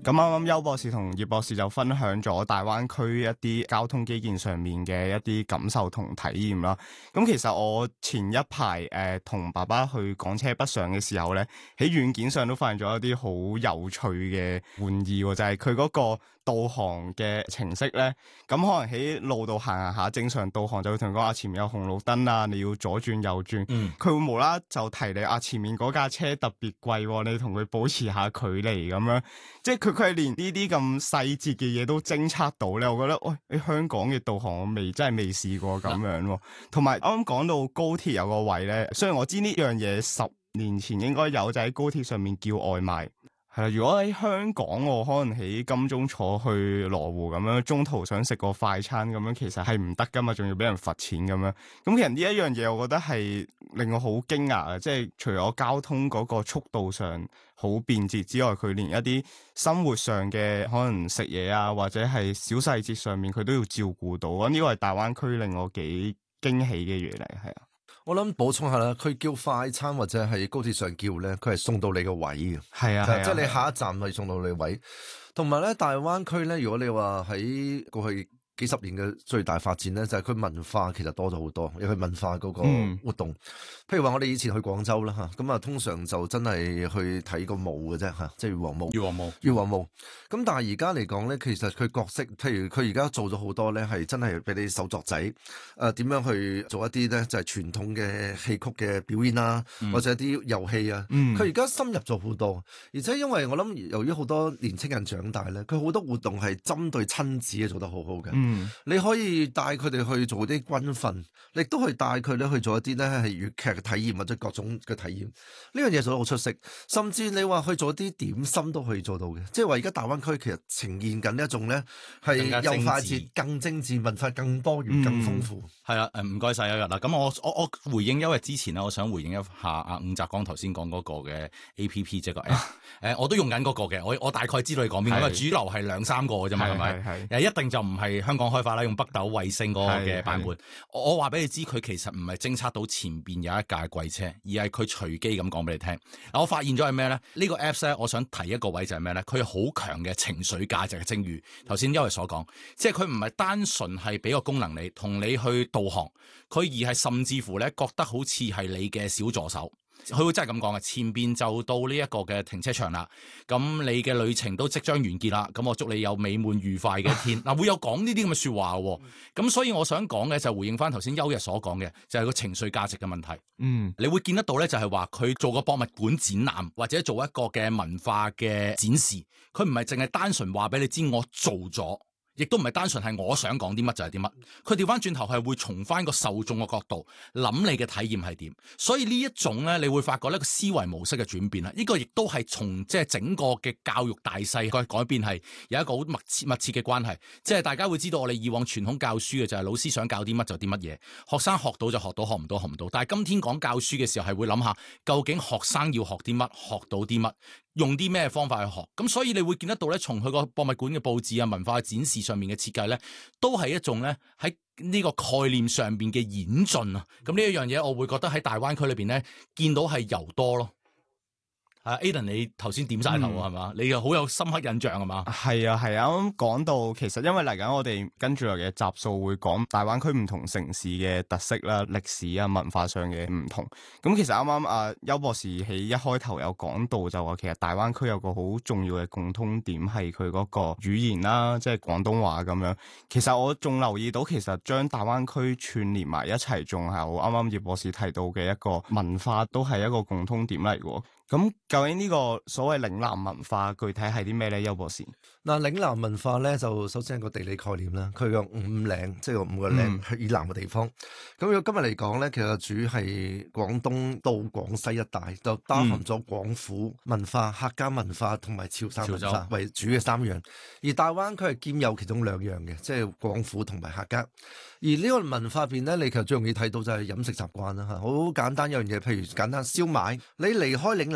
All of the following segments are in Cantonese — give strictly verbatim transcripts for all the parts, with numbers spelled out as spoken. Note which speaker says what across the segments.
Speaker 1: 咁啱啱邱博士同葉博士就分享咗大灣區一啲交通基建上面嘅一啲感受同體驗啦。咁其實我前一排誒同爸爸去港車北上嘅時候咧，喺軟件上都發現咗一啲好有趣嘅玩意，就係佢嗰個導航嘅程式咧。咁可能喺路度行行下，正常導航就會同你講啊，前面有紅綠燈啊，你要左轉右轉。嗯，佢會無啦就提你啊，前面嗰架車特別貴，你同佢保持下距離咁樣。即係佢佢係連呢啲咁細節嘅嘢都偵測到咧，我覺得喂，你香港嘅導航我未真係未試過咁樣喎。同埋啱啱講到高鐵有個位咧，雖然我知呢樣嘢十年前應該有，就喺高鐵上面叫外賣。係啦，如果喺香港我可能喺金鐘坐去羅湖咁樣，中途想食個快餐咁樣，其實係唔得噶嘛，仲要俾人罰錢咁樣。咁其實呢一樣嘢，我覺得係令我好驚訝嘅，即係除咗交通嗰個速度上好便捷之外，佢連一啲生活上嘅可能食嘢啊，或者係小細節上面，佢都要照顧到。咁呢個係大灣區令我幾驚喜嘅嘢嚟，係啊。
Speaker 2: 我諗補充下啦，佢叫快餐或者係高鐵上叫咧，佢係送到你個位嘅，
Speaker 1: 係啊，
Speaker 2: 即係你下一站係送到你位。同埋咧，大灣區咧，如果你話喺過去幾十年嘅最大發展咧，就係、是、佢文化其實多咗好多，因為文化嗰個活動。嗯、譬如話我哋以前去廣州啦吓，咁啊通常就真係去睇個舞嘅啫吓，即係越王舞。越王舞，越王舞。咁但係而家嚟講咧，其實佢角色，譬如佢而家做咗好多咧，係真係俾你手作仔，誒、呃、點樣去做一啲咧，就係、是、傳統嘅戲曲嘅表演啊，嗯、或者一啲遊戲啊。佢而家深入咗好多，而且因為我諗由於好多年青人長大咧，佢好多活動係針對親子嘅做得好好嘅。嗯，你可以帶佢哋去做啲軍訓，亦都可以帶佢哋去做一啲咧係粵劇嘅體驗或者各種嘅體驗。呢樣嘢做得好出色，甚至你話去做啲點心都可以做到嘅。即係話而家大灣區其實呈現緊一種咧係又快捷、更精緻、文化更多元、更豐富。
Speaker 3: 係啦、嗯，誒唔該晒邱日嗱，咁我我我回應邱日之前咧，我想回應一下阿伍澤剛頭先講嗰個嘅 A P P 即係個 app，誒我都用緊嗰個嘅，我我大概知道你講邊個，因為主流係兩三個嘅啫嘛，係咪？誒一定就唔係香港開發啦，用北斗衛星嗰個嘅版本。我話俾你知，佢其實唔係偵測到前邊有一架貴車，而係佢隨機咁講俾你聽。嗱，我發現咗係咩咧？呢個 apps 咧，我想提一個位就係咩咧？佢好強嘅情緒價值嘅，正如頭先邱日所講，即係佢唔係單純係俾個功能你，同你去導航，佢而係甚至乎咧覺得好似係你嘅小助手。佢會真係咁講嘅，前邊就到呢一個嘅停車場啦，咁你嘅旅程都即將完結啦，咁我祝你有美滿愉快嘅一天。嗱，會有講呢啲咁嘅說話喎，咁所以我想講嘅就回應翻頭先邱日所講嘅，就係個情緒價值嘅問題。嗯，你會見得到咧，就係話佢做個博物館展覽或者做一個嘅文化嘅展示，佢唔係淨係單純話俾你知我做咗。亦都唔係單純係我想講啲乜就係啲乜，佢調翻轉頭係會從翻個受眾嘅角度諗你嘅體驗係點，所以呢一種咧，你會發覺呢個思維模式嘅轉變啦，呢、這個亦都係從即係整個嘅教育大勢個改變係有一個好密切密切嘅關係，即係大家會知道我哋以往傳統教書嘅就係老師想教啲乜就啲乜嘢，學生學到就學到，學唔到學唔到，但係今天講教書嘅時候係會諗下究竟學生要學啲乜，學到啲乜。用啲咩方法去學，咁所以你會見得到咧，從佢個博物館嘅佈置啊、文化嘅展示上面嘅設計咧，都係一種咧喺呢個概念上邊嘅演進啊。咁呢一樣嘢，我會覺得喺大灣區裏邊咧，見到係尤多咯。啊 Aden 你頭先點晒頭係嘛？你又好有深刻印象係嘛？
Speaker 1: 係啊係啊，咁講到其實因為嚟緊我哋跟住嚟嘅集數會講大灣區唔同城市嘅特色啦、歷史啊、文化上嘅唔同。咁其實啱啱啊邱博士喺一開頭有講到就話，其實大灣區有個好重要嘅共通點係佢嗰個語言啦，即係廣東話咁樣。其實我仲留意到，其實將大灣區串連埋一齊，仲係我啱啱葉博士提到嘅一個文化，都係一個共通點嚟嘅。咁究竟呢個所謂嶺南文化具體係啲咩咧？邱博士，
Speaker 2: 嗱，嶺南文化咧就首先係個地理概念啦，佢個五嶺即係個五個嶺係以南嘅地方。咁如果今日嚟講咧，其實主係廣東到廣西一帶，就包含咗廣府文化、客家文化同埋潮汕文化為主嘅三樣。而大灣區係兼有其中兩樣嘅，即係廣府同埋客家。而呢個文化邊咧，你其實最容易睇到就係飲食習慣啦嚇。好簡單一樣嘢，譬如簡單燒賣，你離開嶺南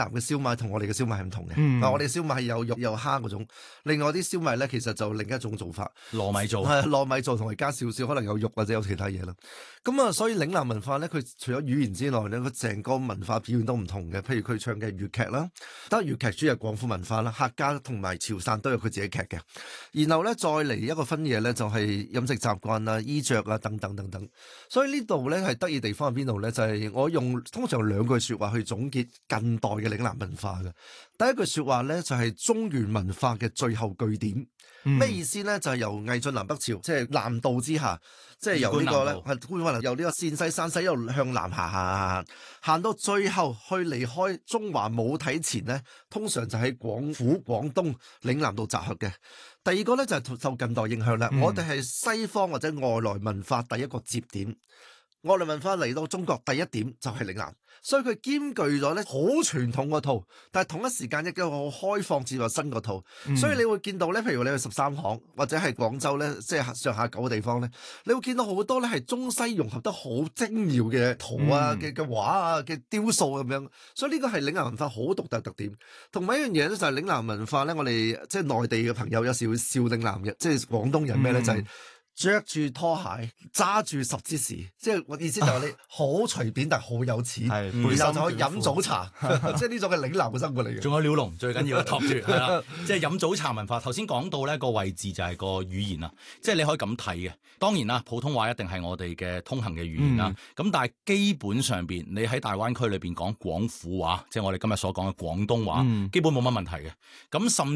Speaker 2: 南嘅燒賣同我哋嘅燒賣係唔同嘅。
Speaker 1: 嗯
Speaker 2: 嗱，我哋燒賣係有肉有蝦嗰種，另外啲燒賣咧其實就另一種做法，
Speaker 3: 糯米做，
Speaker 2: 係糯米做同埋加少少可能有肉或者有其他嘢啦。咁啊，所以嶺南文化咧，佢除咗語言之外咧，佢成個文化表現都唔同嘅。譬如佢唱嘅粵劇啦，得粵劇主要係廣府文化啦，客家同埋潮汕都有佢自己劇嘅。然後咧再嚟一個分野咧，就係飲食習慣啦、衣着啊等等等等。所以呢度咧係得意地方喺邊度咧？就係、是、我用通常用兩句説話去總結近代嘅嶺南文化嘅。第一句説話咧就係中原文化嘅最後據點。咩、嗯、意思咧？就係、是、由魏晉南北朝，即係南渡之下，即係由呢個咧係可能由呢個陝西山西一路向南行行行行到最後去離開中華母體前咧，通常就喺廣府、廣東、嶺南度集合嘅。第二個咧就係、是、受近代影響啦，嗯、我哋係西方或者外來文化第一個接點。外來文化嚟到中國第一點就係嶺南，所以佢兼具咗咧好傳統個套，但係同一時間亦都好開放至到新個套。嗯、所以你會見到咧，譬如你去十三行或者係廣州咧，即係上下九個地方咧，你會見到好多咧係中西融合得好精妙嘅圖啊、嘅嘅、嗯、畫啊、嘅雕塑咁樣。所以呢個係嶺南文化好獨特特點。同埋一樣嘢咧就係嶺南文化咧，我哋即係內地嘅朋友有時會笑嶺南人，即係廣東人咩咧、嗯、就係、是。着住拖鞋，揸住十支匙，即係我意思就係你好隨便，但係好有錢，
Speaker 1: 係
Speaker 2: 然後就可以飲早茶，即係呢種嘅嶺南嘅生活嚟嘅。
Speaker 3: 仲有鳥籠，最緊要托住係啦，即係飲早茶文化。頭先講到咧個位置就係個語言啊，即係你可以咁睇嘅。當然啦，普通話一定係我哋嘅通行嘅語言啦。咁、嗯、但係基本上邊，你喺大灣區裏邊講廣府話，即係我哋今日所講嘅廣東話，嗯、基本冇乜問題嘅。咁甚